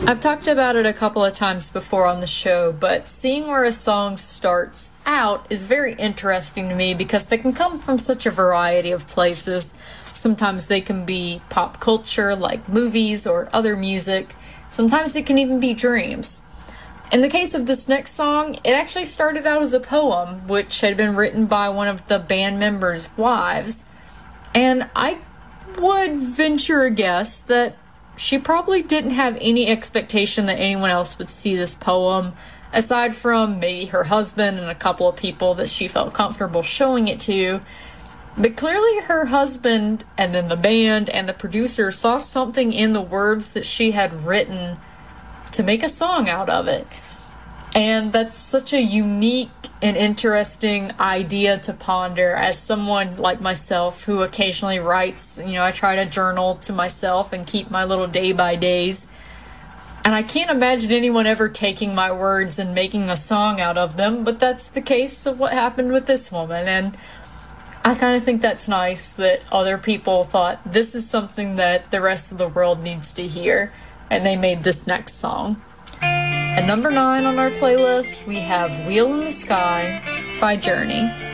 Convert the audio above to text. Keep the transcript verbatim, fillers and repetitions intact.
I've talked about it a couple of times before on the show, but seeing where a song starts out is very interesting to me because they can come from such a variety of places. Sometimes they can be pop culture, like movies or other music. Sometimes it can even be dreams. In the case of this next song, it actually started out as a poem, which had been written by one of the band members' wives. And I would venture a guess that she probably didn't have any expectation that anyone else would see this poem, aside from maybe her husband and a couple of people that she felt comfortable showing it to. But clearly her husband and then the band and the producer saw something in the words that she had written to make a song out of it. And that's such a unique and interesting idea to ponder as someone like myself who occasionally writes. You know, I try to journal to myself and keep my little day-by-days. And I can't imagine anyone ever taking my words and making a song out of them, but that's the case of what happened with this woman. And I kind of think that's nice that other people thought this is something that the rest of the world needs to hear, and they made this next song. At number nine on our playlist, we have Wheel in the Sky by Journey.